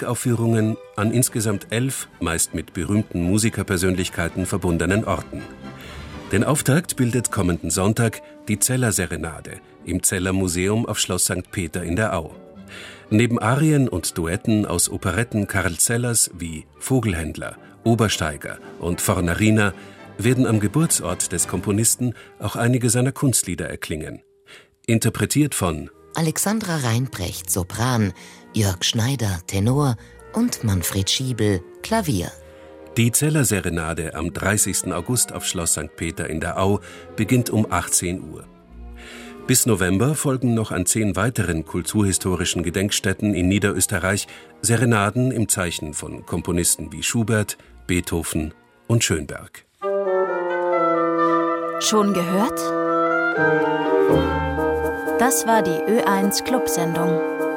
Musikaufführungen an insgesamt 11, meist mit berühmten Musikerpersönlichkeiten verbundenen Orten. Den Auftakt bildet kommenden Sonntag die Zeller-Serenade im Zeller Museum auf Schloss St. Peter in der Au. Neben Arien und Duetten aus Operetten Karl Zellers wie Vogelhändler, Obersteiger und Fornarina werden am Geburtsort des Komponisten auch einige seiner Kunstlieder erklingen. Interpretiert von Alexandra Reinprecht, Sopran, Jörg Schneider, Tenor und Manfred Schiebel, Klavier. Die Zeller-Serenade am 30. August auf Schloss St. Peter in der Au beginnt um 18 Uhr. Bis November folgen noch an 10 weiteren kulturhistorischen Gedenkstätten in Niederösterreich Serenaden im Zeichen von Komponisten wie Schubert, Beethoven und Schönberg. Schon gehört? Das war die Ö1 Clubsendung.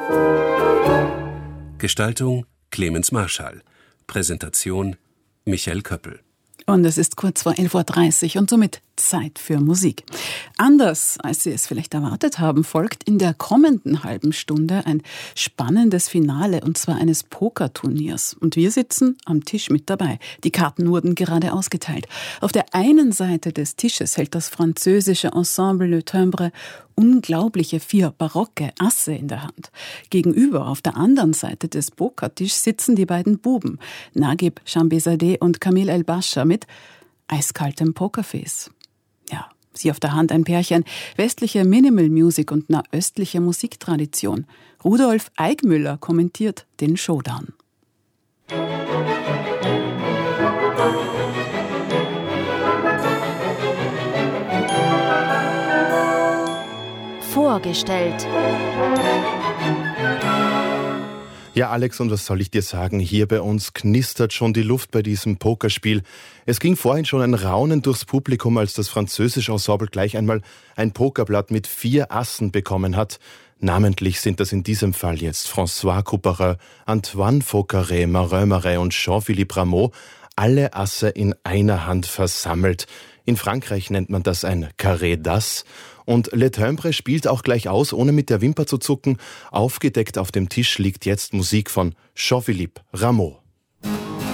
Gestaltung Clemens Marschall. Präsentation Michael Köppel. Und es ist kurz vor 11.30 Uhr und somit Zeit für Musik. Anders, als Sie es vielleicht erwartet haben, folgt in der kommenden halben Stunde ein spannendes Finale, und zwar eines Pokerturniers. Und wir sitzen am Tisch mit dabei. Die Karten wurden gerade ausgeteilt. Auf der einen Seite des Tisches hält das französische Ensemble Le Timbre unglaubliche 4 barocke Asse in der Hand. Gegenüber, auf der anderen Seite des Pokertischs, sitzen die beiden Buben, Naguib Chambezadeh und Camille El-Bascha, mit eiskaltem Pokerface. Ja, sie auf der Hand ein Pärchen, westliche Minimal Music und nahöstliche Musiktradition. Rudolf Eigmüller kommentiert den Showdown. Vorgestellt. Ja, Alex, und was soll ich dir sagen? Hier bei uns knistert schon die Luft bei diesem Pokerspiel. Es ging vorhin schon ein Raunen durchs Publikum, als das französische Ensemble gleich einmal ein Pokerblatt mit 4 Assen bekommen hat. Namentlich sind das in diesem Fall jetzt François Couperin, Antoine Fauqueret, Marin Marais und Jean-Philippe Rameau. Alle Asse in einer Hand versammelt. In Frankreich nennt man das ein Carré d'As. Und Le Timbre spielt auch gleich aus, ohne mit der Wimper zu zucken. Aufgedeckt auf dem Tisch liegt jetzt Musik von Jean-Philippe Rameau.